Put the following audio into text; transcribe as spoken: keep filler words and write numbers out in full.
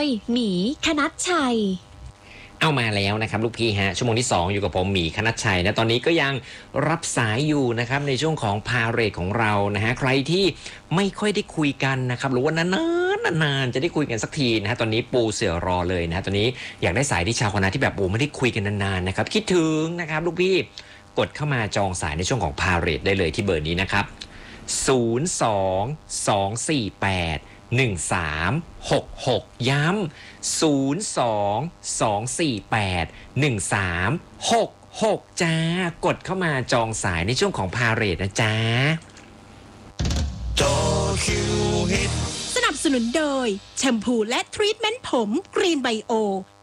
หมีคณัชชัยเอามาแล้วนะครับลูกพี่ฮะชั่วโมงที่สองอยู่กับผมหมีคณัชชัยนะตอนนี้ก็ยังรับสายอยู่นะครับในช่วงของพาเรดของเรานะฮะใครที่ไม่ค่อยได้คุยกันนะครับหรือว่านานๆนานๆจะได้คุยกันสักทีนะฮะตอนนี้ปูเสือรอเลยนะฮะตอนนี้อยากได้สายที่ชาวคณะที่แบบโอ้ไม่ได้คุยกันนานๆนะครับคิดถึงนะครับลูกพี่กดเข้ามาจองสายในช่วงของพาเรดได้เลยที่เบอร์นี้นะครับศูนย์ สอง สอง สี่ แปด หนึ่ง สาม หก หกย้ำศูนย์ สอง สอง สี่ แปด หนึ่ง สาม หก หกจ้ากดเข้ามาจองสายในช่วงของพาเรดนะจ๊ะสนับสนุนโดยแชมพูและทรีทเมนต์ผมกรีนไบโอ